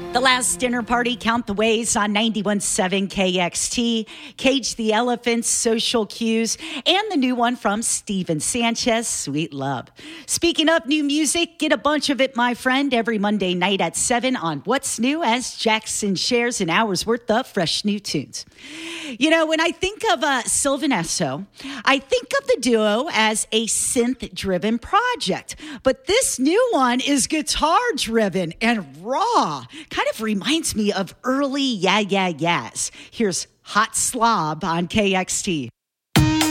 The Last Dinner Party, Count the Ways on 91.7 KXT, Cage the Elephants, Social Cues, and the new one from Steven Sanchez, Sweet Love. Speaking of new music, get a bunch of it, my friend, every Monday night at 7 on What's New as Jackson shares an hour's worth of fresh new tunes. You know, when I think of Sylvan Esso, I think of the duo as a synth-driven project, but this new one is guitar-driven and raw. Kind of reminds me of early Yeah Yeah Yeahs. Here's Hot Slob on KXT.